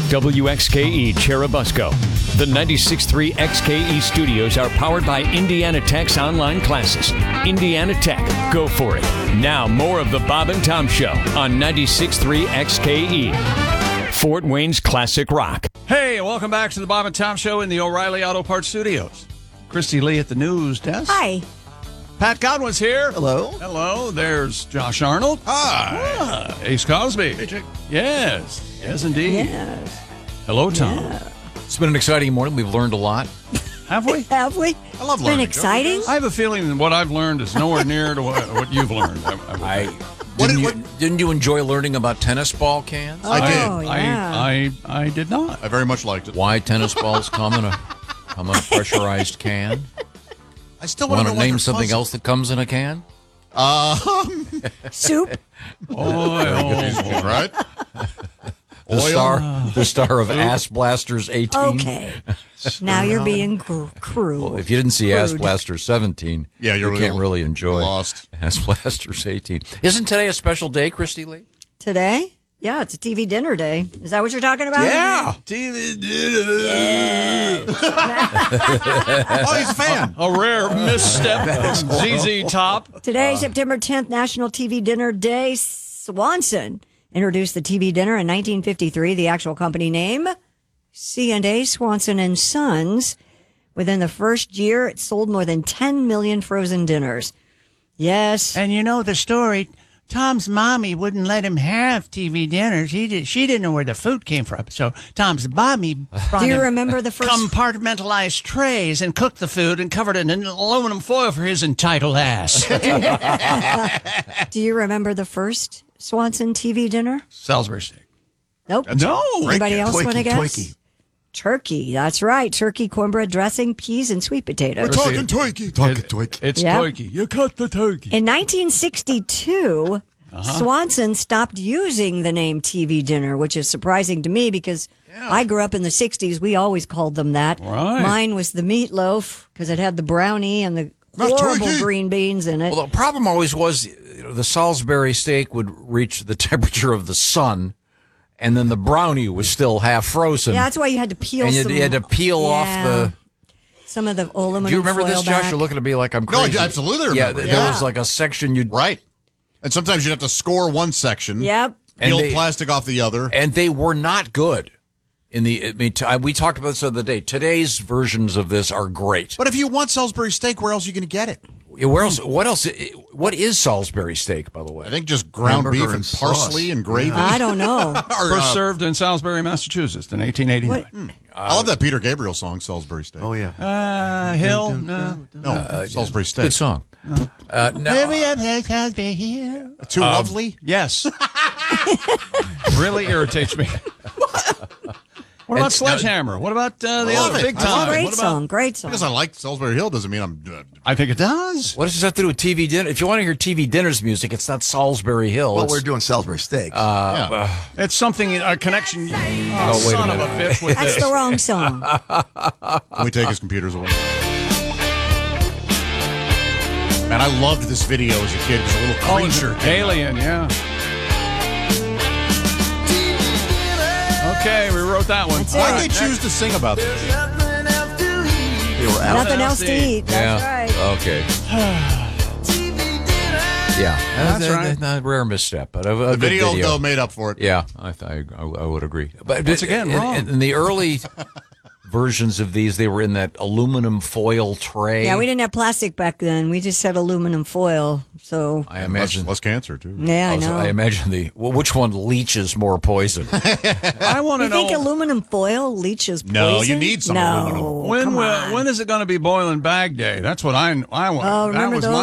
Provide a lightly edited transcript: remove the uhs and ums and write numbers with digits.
WXKE Cherubusco. The 96.3 XKE studios are powered by Indiana Tech's online classes. Indiana Tech, go for it. Now more of the Bob and Tom Show on 96.3 XKE. Fort Wayne's classic rock. Hey, welcome back to the Bob and Tom Show in the O'Reilly Auto Parts Studios. Christy Lee at the news desk. Hi. Pat Godwin's here. Hello. Hello. There's Josh Arnold. Hi. Ace Cosby. Hey, Jake. Yes. Yes, indeed. Yes. Hello, Tom. Yeah. It's been an exciting morning. We've learned a lot. Have we? Have we? I love It's learning. been exciting. I have a feeling that what I've learned is nowhere near to what you've learned. I would think. Didn't you enjoy learning about tennis ball cans? I did. Oh, yeah. I did not. I very much liked it. Why tennis balls come in a pressurized can? I still Want want to name something else that comes in a can? Soup. Oil. Right? The star of Ass Blasters 18. Okay. Now you're being cruel. Well, if you didn't see Ass Crude. Blasters 17, Yeah, you can't really enjoy lost. Ass Blasters 18. Isn't today a special day, Christy Lee? Today? Yeah, it's a TV dinner day. Is that what you're talking about? Yeah. TV dinner. Oh, he's a fan. A rare misstep from ZZ Top. Today, September 10th, National TV Dinner Day. Swanson introduced the TV dinner in 1953. The actual company name, C&A Swanson and Sons. Within the first year, it sold more than 10 million frozen dinners. Yes. And you know the story. Tom's mommy wouldn't let him have TV dinners. She didn't know where the food came from. So Tom's mommy brought Do you him remember the first? compartmentalized trays and cooked the food and covered it in aluminum foil for his entitled ass. Do you remember the first Swanson TV dinner? Salisbury steak. Nope. No. Anybody else want to guess? Twinkie. Turkey. That's right. Turkey, cornbread dressing, peas, and sweet potatoes. We're talking Twinkie. Talking Twinkie. It's Yeah. turkey. You cut the turkey. In 1962, Swanson stopped using the name TV dinner, which is surprising to me because I grew up in the 60s. We always called them that. Right. Mine was the meatloaf because it had the brownie and the Not horrible turkey. green beans in it. Well, the problem always was the Salisbury steak would reach the temperature of the sun, and then the brownie was still half frozen. Yeah, that's why you had to peel and some. you had to peel off the... some of the aluminum Do you remember foil this, Josh? back. You're looking at me like I'm No, I crazy. absolutely remember. Yeah, there was like a section you'd... Right. And sometimes you'd have to score one section. Yep. And Peel they- plastic off the other. And they were not good. We talked about this the other day. Today's versions of this are great. But if you want Salisbury steak, where else are you going to get it? Where else? What else? What is Salisbury steak, by the way? I think just ground Hamburger beef and and parsley sauce. and gravy. I don't know. Or, First served in Salisbury, Massachusetts in 1889. I love that Peter Gabriel song, Salisbury Steak. Oh, yeah. Hill. No. No, Salisbury Steak. Good song. No, Too lovely? Yes. Really irritates me. What about Sledgehammer? What about the Love other it. Big I love Time? it. Great What about- song. Great song. Because I like Salisbury Hill doesn't mean I'm... I think it does. what does this have to do with TV dinner? If you want to hear TV dinner's music, it's not Salisbury Hill. Well, It's- we're doing Salisbury steaks. It's something, a connection. wait a Son of a minute. bitch with That's this. the wrong song. Let me take his computers away. Man, I loved this video as a kid. It was a little creature. Alien, yeah. Okay, we wrote that one. That's it. Why'd they choose to sing about this? they were out. Nothing else to eat. That's right. Okay. Yeah. That's right. A rare misstep, but a The good video, video. though, made up for it. Yeah, I would agree. But Once again, wrong. in the early versions of these, they were in that aluminum foil tray. Yeah, we didn't have plastic back then. We just had aluminum foil. So, I imagine. Less cancer, too. yeah, I Also, know. I imagine which one leaches more poison? I want to You think know aluminum foil leaches poison? No, you need some no. aluminum. when Come on. when is it going to be boiling bag day? That's what I want. Oh, that remember was those? my